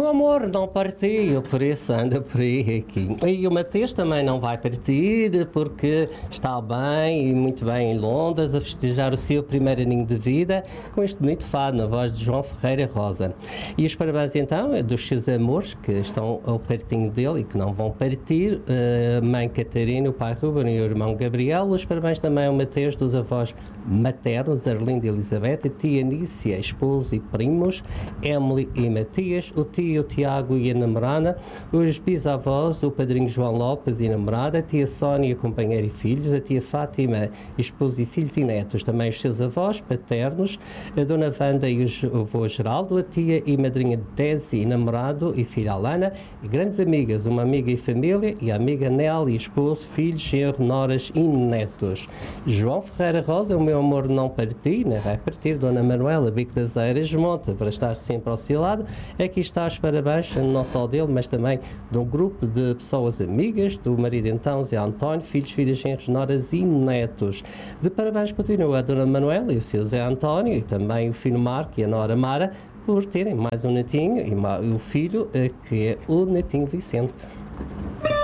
meu amor não partiu, por isso anda por aí aqui. E o Mateus também não vai partir, porque está bem e muito bem em Londres, a festejar o seu primeiro aninho de vida, com este bonito fado, na voz de João Ferreira Rosa. E os parabéns então dos seus amores, que estão ao pertinho dele e que não vão partir, a mãe Catarina, o pai Ruben e o irmão Gabriel. Os parabéns também ao Mateus dos avós maternos, Arlinda e Elizabeth, a tia Nícia, esposo e primos, Emily e Matias, o tio Tiago e a namorada, os bisavós, o padrinho João Lopes e a namorada, a tia Sónia, companheira e filhos, a tia Fátima, esposo e filhos e netos, também os seus avós paternos, a dona Wanda e o avô Geraldo, a tia e madrinha Desi, namorado e filha Alana, e grandes amigas, uma amiga e família, e a amiga Nel e esposo, filhos, genro, noras e netos. João Ferreira Rosa, o meu amor não parti, nem vai partir, dona Manuela, Bico das Eiras, monta para estar sempre ao seu lado. Aqui está os parabéns, não só dele, mas também de um grupo de pessoas amigas, do marido então, Zé António, filhos, filhas, genros, noras e netos. De parabéns continua a dona Manuela e o seu Zé António, e também o filho Marco e a nora Mara, por terem mais um netinho, e o filho, que é o netinho Vicente.